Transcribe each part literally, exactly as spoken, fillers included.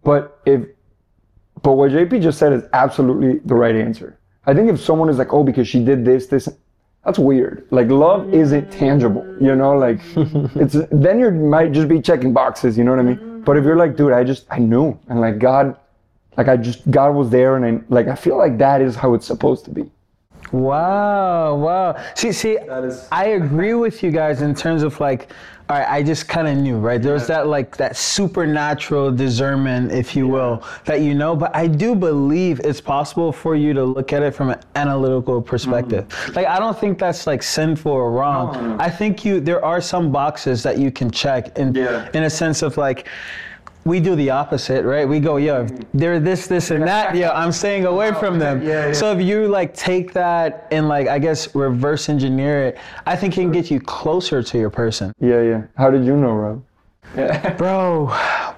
But if, but what J P just said is absolutely the right answer. I think if someone is like, oh, because she did this, this, that's weird. Like love isn't tangible, you know, like it's, then you might just be checking boxes, you know what I mean? But if you're like, dude, I just, I knew, and like God, like I just, God was there, and I, like, I feel like that is how it's supposed to be. Wow, wow. See, see, is... I agree with you guys in terms of like, all right, I just kind of knew, right? There's yeah. that like that supernatural discernment, if you yeah. will, that you know, but I do believe it's possible for you to look at it from an analytical perspective. Mm. Like, I don't think that's like sinful or wrong. No, no. I think you, there are some boxes that you can check in, yeah. in a sense of like, we do the opposite, right? We go, yo, they're this, this, and that. Yo, I'm staying away from them. Yeah, yeah. So if you like take that and like, I guess, reverse engineer it, I think it can get you closer to your person. Yeah, yeah. How did you know, Rob? Yeah. Bro,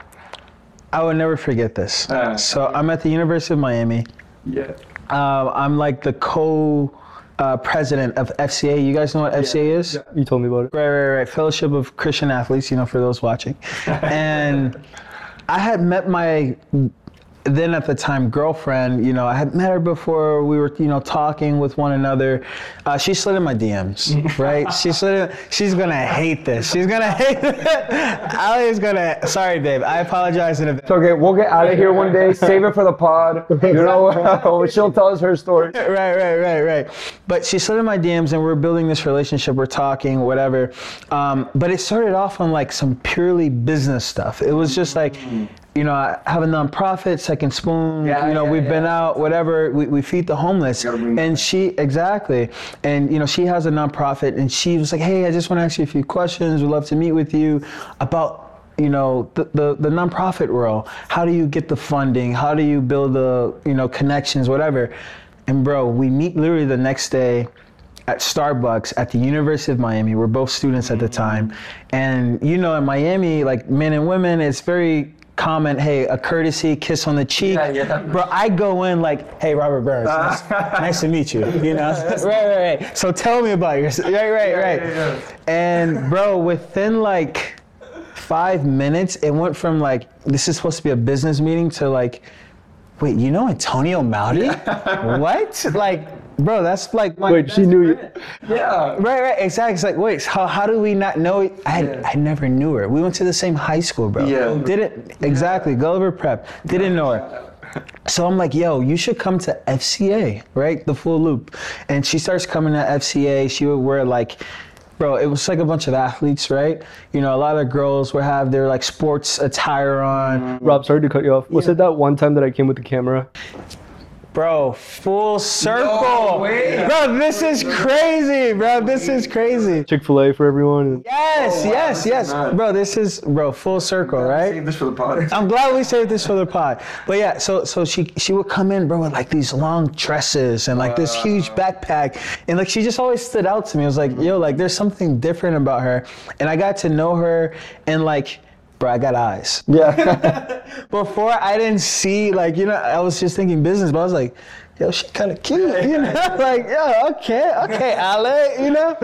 I would never forget this. Uh, so I'm at the University of Miami. Yeah. Uh, I'm like the co- Uh, president of F C A. You guys know what F C A yeah. is? Yeah. You told me about it. Right, right, right. Fellowship of Christian Athletes, you know, for those watching. And I had met my then at the time girlfriend, you know, I had met her before. We were, you know, talking with one another. Uh, she slid in my D Ms, right? she slid in, she's gonna hate this. She's gonna hate it. Ali is gonna, sorry, babe. I apologize in advance. It's okay. We'll get out of here one day. Save it for the pod. You know, she'll tell us her story. Right, right, right, right. But she slid in my D Ms and we're building this relationship. We're talking, whatever. Um, but it started off on like some purely business stuff. It was just like, you know, I have a nonprofit, Second Spoon, yeah, you know, yeah, we've yeah. been out, whatever, we, we feed the homeless. And she, exactly. And, you know, she has a nonprofit and she was like, hey, I just want to ask you a few questions. We'd love to meet with you about, you know, the, the, the nonprofit world. How do you get the funding? How do you build the, you know, connections, whatever. And bro, we meet literally the next day at Starbucks at the University of Miami. We're both students at the time. And, you know, in Miami, like men and women, it's very common, hey, a courtesy, kiss on the cheek. Yeah, yeah. Bro, I go in like, hey, Robert Burns, nice, nice to meet you, you know? right, right, right. So tell me about yourself. Right, right, yeah, right. Yeah, yeah. And bro, within like five minutes, it went from like, this is supposed to be a business meeting to like, wait, you know Antonio Mauri? What? Like, bro, that's like my Wait, she knew friend. you. Yeah. Right, right, exactly. It's like, wait, how, how do we not know? It? I yeah. I never knew her. We went to the same high school, bro. Yeah. Didn't, exactly, yeah. Gulliver Prep. Didn't know her. So I'm like, yo, you should come to F C A, right? The full loop. And she starts coming to F C A. She would wear like, bro, it was like a bunch of athletes, right? You know, a lot of girls would have their like sports attire on. Rob, sorry to cut you off. Was yeah. it that one time that I came with the camera? Bro, full circle. No way. Bro, this is crazy, bro. This is crazy. Chick-fil-A for everyone. Yes, oh, yes, yes. Not. Bro, this is, bro, full circle, right? Save this for the pod. I'm glad we saved this for the pod. But yeah, so so she she would come in, bro, with like these long dresses and like this huge backpack. And like she just always stood out to me. I was like, yo, like there's something different about her. And I got to know her and like, bro, I got eyes. Yeah. Before I didn't see, like, you know, I was just thinking business, but I was like, yo, she kind of cute, you know? Like, yo, okay, okay, Ale, you know?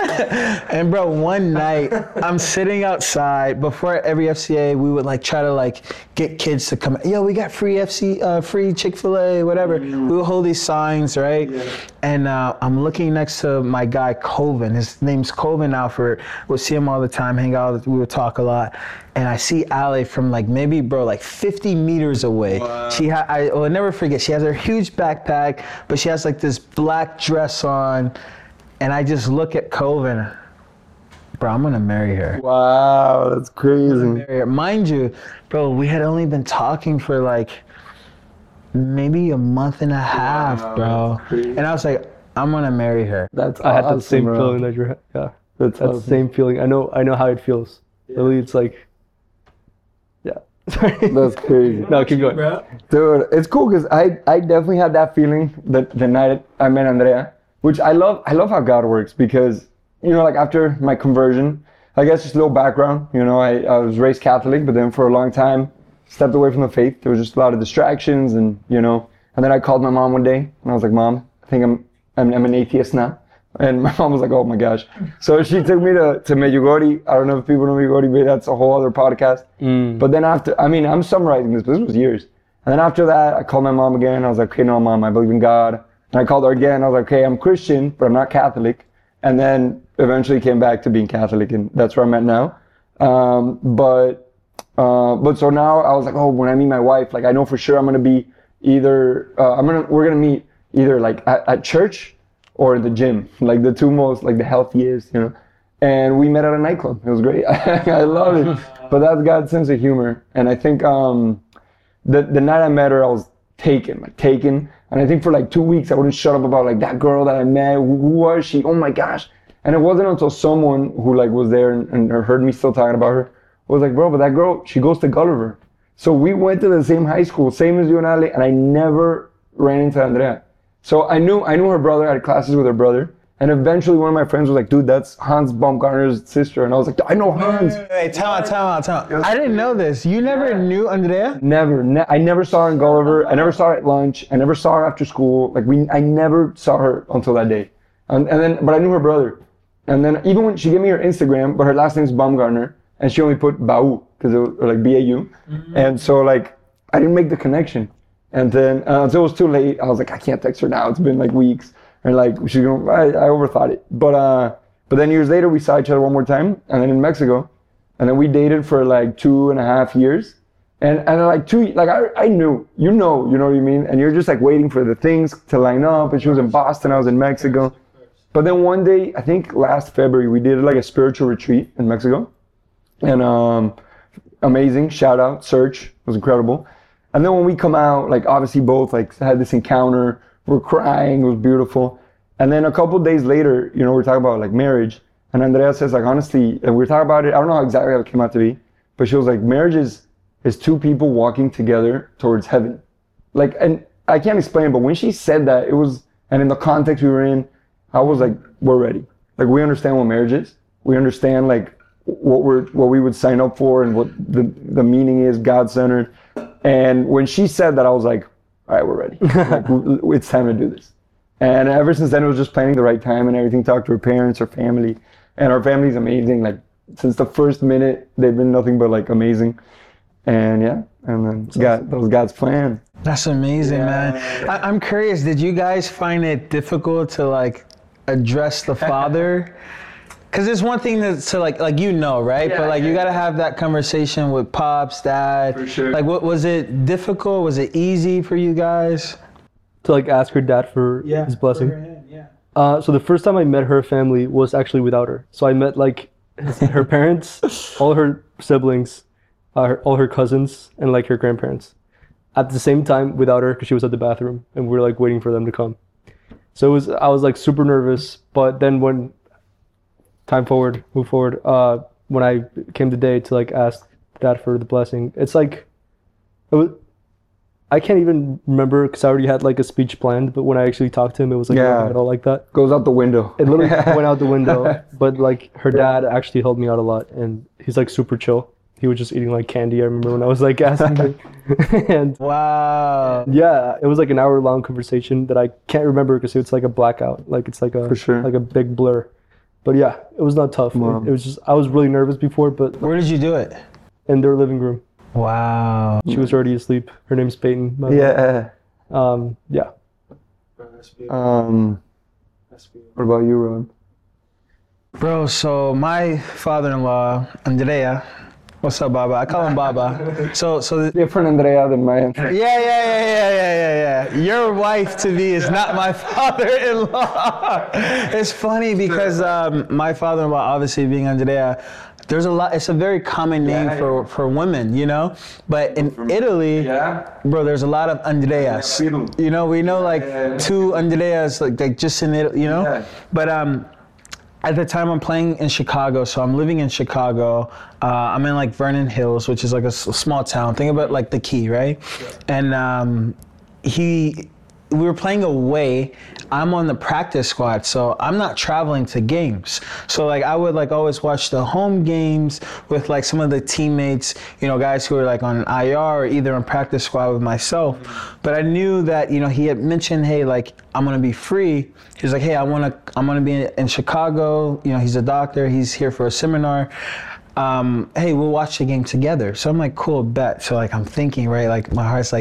And bro, one night, I'm sitting outside. Before every F C A, we would like try to like get kids to come. Yo, we got free F C, uh, free Chick-fil-A, whatever. Mm. We would hold these signs, right? Yeah. And uh, I'm looking next to my guy, Colvin. His name's Colvin Alford. We'll see him all the time, hang out, we would talk a lot. And I see Ali from like maybe, bro, like fifty meters away. Wow. She ha- I will never forget, she has her huge backpack, but she has like this black dress on. And I just look at Colvin, bro, I'm gonna marry her. Wow, that's crazy. Marry her. Mind you, bro, we had only been talking for like maybe a month and a half, wow, bro. And I was like, I'm gonna marry her. That's I had awesome, the same bro. feeling that you're, yeah. That's, that's awesome. The same feeling. I know, I know how it feels. Yeah. Really, it's like, yeah. That's crazy. No, keep going. Bro. Dude, it's cool because I, I definitely had that feeling the, the night I met Andrea, which I love. I love how God works because, you know, like after my conversion, I guess just a little background, you know, I, I was raised Catholic, but then for a long time, stepped away from the faith. There was just a lot of distractions and, you know, and then I called my mom one day and I was like, Mom, I think I'm, I'm, I'm an atheist now. And my mom was like, oh my gosh. So she took me to, to Medjugorje. I don't know if people know Medjugorje, but that's a whole other podcast. Mm. But then after, I mean, I'm summarizing this, but this was years. And then after that, I called my mom again. I was like, okay, no, Mom, I believe in God. And I called her again. I was like, okay, I'm Christian, but I'm not Catholic. And then eventually came back to being Catholic, and that's where I'm at now. Um, but uh, but so now I was like, oh, when I meet my wife, like I know for sure I'm gonna be either uh, I'm gonna we're gonna meet either like at, at church or the gym, like the two most like the healthiest, you know. And we met at a nightclub. It was great. I love it. But that's God's sense of humor, and I think um, the the night I met her, I was taken, like taken. And I think for like two weeks, I wouldn't shut up about like that girl that I met. Who, who was she? Oh my gosh. And it wasn't until someone who like was there and, and heard me still talking about her was like, bro, but that girl, she goes to Gulliver. So we went to the same high school, same as you and Ale, and I never ran into Andrea. So I knew I knew her brother, I had classes with her brother. And eventually one of my friends was like, dude, that's Hans Baumgartner's sister. And I was like, I know Hans. Wait, wait, wait, tell out, tell out, tell out. I didn't know this. You never yeah. knew Andrea? Never. Ne- I never saw her in Gulliver. I never saw her at lunch. I never saw her after school. Like we, I never saw her until that day. And, and then, but I knew her brother. And then even when she gave me her Instagram, but her last name is Baumgartner, and she only put Bau, because it was or like B A U. Mm-hmm. And so like, I didn't make the connection. And then uh, until it was too late, I was like, I can't text her now. It's been like weeks. And like, she's going, I, I overthought it. But uh, but then years later, we saw each other one more time, and then in Mexico. And then we dated for like two and a half years. And and like two, like I, I knew, you know, you know what I mean? And you're just like waiting for the things to line up. And she was in Boston, I was in Mexico. But then one day, I think last February, we did like a spiritual retreat in Mexico. And um, amazing, shout out, Search, it was incredible. And then when we come out, like obviously both like had this encounter, we're crying, it was beautiful. And then a couple of days later, you know, we're talking about like marriage. And Andrea says like, honestly, and we we're talking about it, I don't know how exactly how it came out to be, but she was like, marriage is, is two people walking together towards heaven. Like, and I can't explain it, but when she said that, it was, and in the context we were in, I was like, we're ready. Like we understand what marriage is. We understand like what we're, what we would sign up for and what the, the meaning is, God-centered. And when she said that, I was like, all right, we're ready. Like, it's time to do this. And ever since then, it was just planning the right time and everything. Talk to her parents, her family. And our family's amazing. Like, since the first minute, they've been nothing but, like, amazing. And, yeah, and then God, that was God's plan. That's amazing, yeah. man. I, I'm curious, did you guys find it difficult to, like, address the father? Because it's one thing to, to like, like you know, right? Yeah, but like yeah. you got to have that conversation with Pops, Dad. For sure. Like, what was it difficult? Was it easy for you guys? To like ask her dad for yeah, his blessing? For her, yeah. Uh, so the first time I met her family was actually without her. So I met like her parents, all her siblings, uh, her, all her cousins, and like her grandparents. At the same time without her because she was at the bathroom and we were like waiting for them to come. So it was, I was like super nervous, but then when time forward, move forward. Uh, when I came today to like ask Dad for the blessing, it's like, it was, I can't even remember because I already had like a speech planned, but when I actually talked to him, it was like yeah. not at all like that. Goes out the window. It literally went out the window, but like her dad actually helped me out a lot and he's like super chill. He was just eating like candy. I remember when I was like asking him. And wow. Yeah, it was like an hour long conversation that I can't remember because it's like a blackout. Like it's like a, For sure. like a big blur. But yeah, it was not tough. Wow. It, it was just, I was really nervous before, but. Where did you do it? In their living room. Wow. She was already asleep. Her name's Peyton. Yeah. Um, yeah. Um, what about you, Ron? Bro, so my father-in-law, Andrea, what's up, Baba? I call him Baba. So, so the, different Andrea than my. Yeah, yeah, yeah, yeah, yeah, yeah, yeah. Your wife to be is not my father-in-law. It's funny because um, my father-in-law, obviously being Andrea, there's a lot. It's a very common name yeah, for, for women, you know. But in From, Italy, yeah. bro, there's a lot of Andreas. Yeah, you know, we know like yeah, yeah. two Andreas, like, like just in Italy, you know. Yeah. But um. At the time, I'm playing in Chicago, so I'm living in Chicago. Uh, I'm in like Vernon Hills, which is like a s- small town. Think about like the Key, right? Yeah. And um, he, we were playing away. I'm on the practice squad, so I'm not traveling to games. So like I would like always watch the home games with like some of the teammates, you know, guys who are like on I R or either on practice squad with myself. But I knew that, you know, he had mentioned, hey, like I'm gonna be free. He was like, hey, I wanna, I'm gonna be in Chicago. You know, he's a doctor. He's here for a seminar. Um, hey, we'll watch the game together. So I'm like, cool, bet. So like I'm thinking, right, like my heart's like,